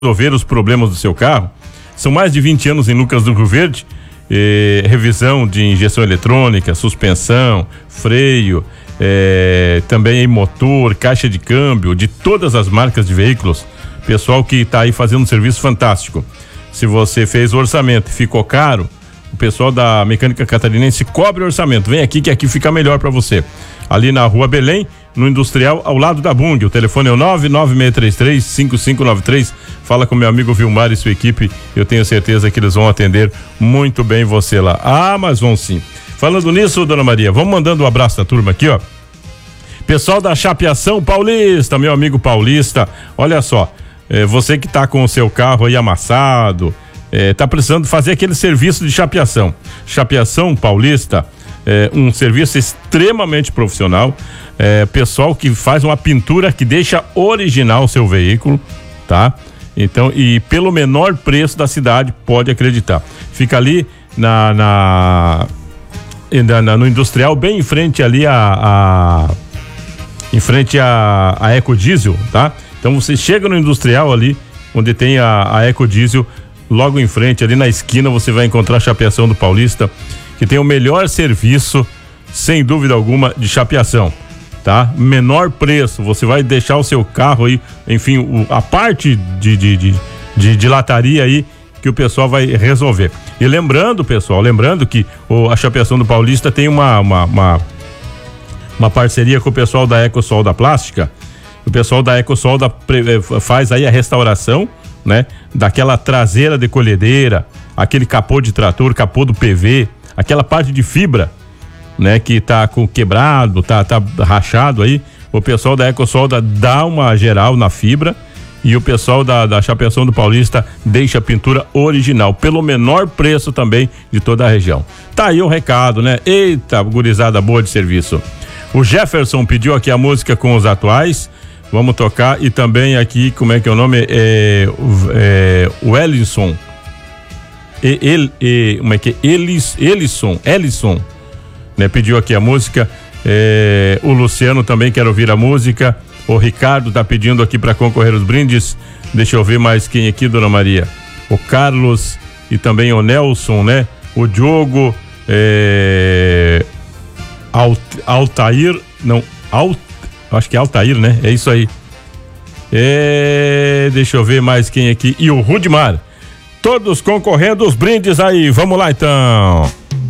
resolver os problemas do seu carro. São mais de 20 anos em Lucas do Rio Verde, revisão de injeção eletrônica, suspensão, freio, também motor, caixa de câmbio, de todas as marcas de veículos. Pessoal que está aí fazendo um serviço fantástico. Se você fez o orçamento e ficou caro, o pessoal da Mecânica Catarinense cobre o orçamento. Vem aqui que aqui fica melhor para você. Ali na Rua Belém, no Industrial, ao lado da Bung. O telefone é o 99633-5593. Fala com meu amigo Vilmar e sua equipe. Eu tenho certeza que eles vão atender muito bem você lá. Ah, mas vão sim. Falando nisso, dona Maria, vamos mandando um abraço da turma aqui, ó. Pessoal da Chapeação Paulista, meu amigo Paulista, olha só, você que tá com o seu carro aí amassado, tá precisando fazer aquele serviço de chapeação. Chapeação Paulista, um serviço extremamente profissional, pessoal que faz uma pintura que deixa original o seu veículo, tá? Então, e pelo menor preço da cidade, pode acreditar. Fica ali no Industrial, bem em frente ali em frente a Ecodiesel, tá? Então você chega no Industrial ali, onde tem a Ecodiesel, logo em frente, ali na esquina, você vai encontrar a Chapeação do Paulista, que tem o melhor serviço, sem dúvida alguma, de chapeação, tá? Menor preço, você vai deixar o seu carro aí, enfim, a parte de lataria aí, que o pessoal vai resolver. E lembrando, pessoal, que a Chapeação do Paulista tem uma parceria com o pessoal da EcoSol da Plástica. O pessoal da EcoSol faz aí a restauração, né? Daquela traseira de colhedeira, aquele capô de trator, capô do PV, aquela parte de fibra, né? Que tá quebrado, tá rachado aí. O pessoal da EcoSol dá uma geral na fibra e o pessoal da Chapeação do Paulista deixa a pintura original, pelo menor preço também de toda a região. Tá aí o recado, né? Eita, gurizada boa de serviço. O Jefferson pediu aqui a música com os atuais. Vamos tocar. E também aqui, como é que é o nome? O Ellison. Como é que é? Ellison, né? Pediu aqui a música. O Luciano também quer ouvir a música. O Ricardo tá pedindo aqui para concorrer os brindes. Deixa eu ver mais quem aqui, dona Maria. O Carlos e também o Nelson, né? O Diogo, Altair, não, acho que é Altair, né? É isso aí. Deixa eu ver mais quem aqui. E o Rudimar. Todos concorrendo os brindes aí. Vamos lá então.